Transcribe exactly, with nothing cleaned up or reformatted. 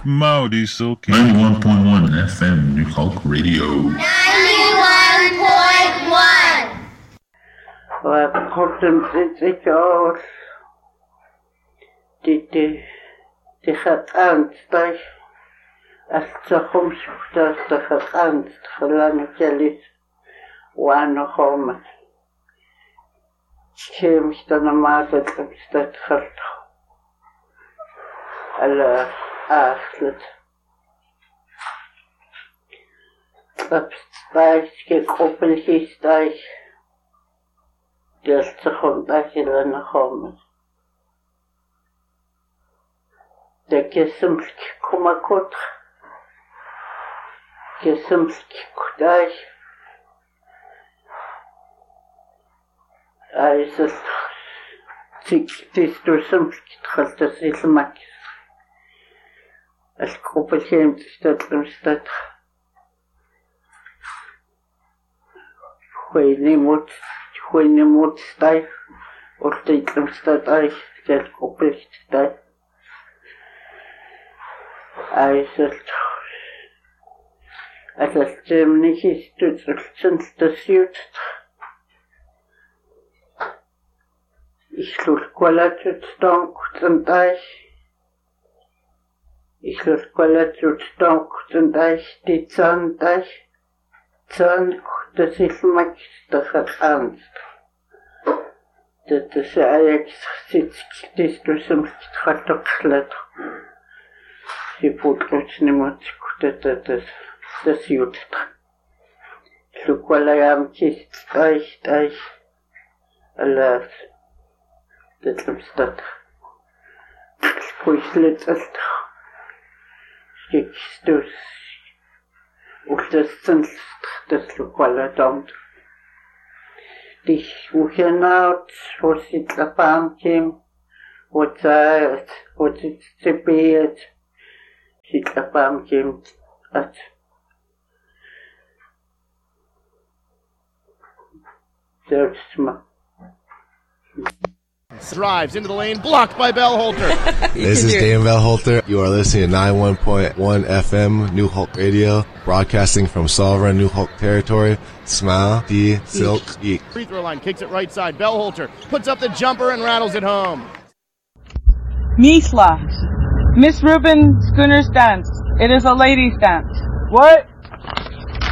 Maudie Silky. ninety-one point one F M New Hulk Radio. ninety-one point one. Wat kortom dit ik al dit dit gaat aanstaan als ze soms dat ze gaat aanstaan lang zelfs wanneer komen chemisch dan normaal dat dat gaat alle afsluit dat spijs gekoppeld is dat dat ze gewoon dat je dan nog komen dat je soms komen kort je soms kort als het het is door soms gaat dat is makkelijk als koppeltje in de stad in de stad goeie niet moet goeie niet moet staan of de in de stad als het koppeltje staan als het als het niet is doet het sinds de zuid ich sluch kwalatut stank und eich ich sluch kwalatut stank und eich die Zahn eich Zahn das ist mag das hat Angst das ist eigentlich sitzt das du zum Strategischlet sie putrut nimmt das das das jut sluch kwalayam kist eich eich alas dat is dat. Spoislets ist. Schickst du's. Und das sind das lokale Damt. Dich wohin out, wo sie la Bahn kim, wo Zeit, wo sie zebiert, sie la Bahn kim, at. Selbst mal. Drives into the lane, blocked by Bellholter. This is Dan Bellholter. You are listening to ninety-one point one F M New Hulk Radio, broadcasting from sovereign New Hulk territory. Smile, D, Silk, Eek. Free throw line, kicks it right side. Bellholter puts up the jumper and rattles it home. Misla. Miss Rubin Schooner's dance. It is a ladies' dance. What?